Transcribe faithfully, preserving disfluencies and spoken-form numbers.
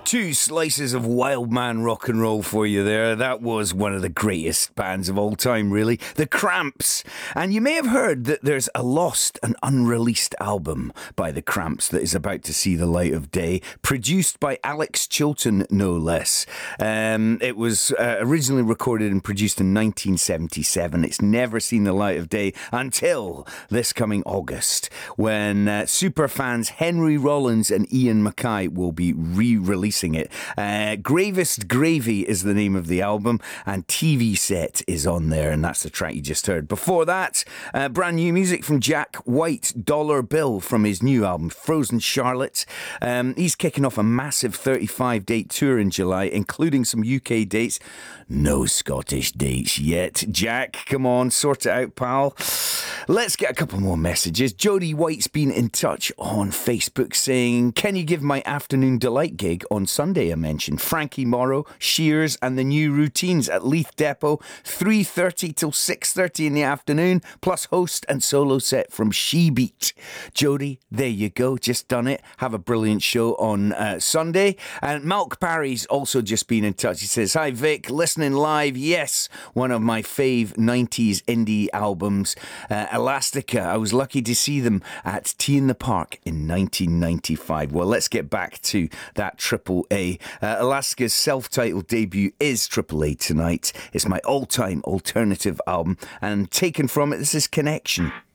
Two slices of wild man rock and roll for you there. That was one of the greatest bands of all time, really. The Cramps. And you may have heard that there's a lost and unreleased album by The Cramps that is about to see the light of day, produced by Alex Chilton, no less. Um, it was uh, originally recorded and produced in nineteen seventy-seven. It's never seen the light of day until this coming August, when uh, super fans Henry Rollins and Ian Mackay will be re-releasing it. Uh, Gravest Gravy is the name of the album, and T V Set is on there, and that's the track you just heard. Before that, uh, brand new music from Jack White, Dollar Bill, from his new album Frozen Charlotte. Um, he's kicking off a massive thirty-five date tour in July, including some U K dates. No Scottish dates yet. Jack, come on, sort it out, pal. Let's get a couple more messages. Jodie White's been in touch on Facebook saying, can you give my Afternoon Delight gig on Sunday? I mentioned Frankie Morrow, Shears and the New Routines at Leith Depot, three thirty till six thirty in the afternoon, plus host and solo set from She Beat. Jodie, there you go, just done it. Have a brilliant show on uh, Sunday. And Malk Parry's also just been in touch. He says, hi Vic, listening live. Yes, one of my fave nineties indie albums, uh, Elastica. I was lucky to see them at Tea in the Park in nineteen ninety-five. Well, let's get back to that Triple A. Uh, Alaska's self-titled debut is Triple A tonight. It's my all-time alternative album, and taken from it, this is Connection.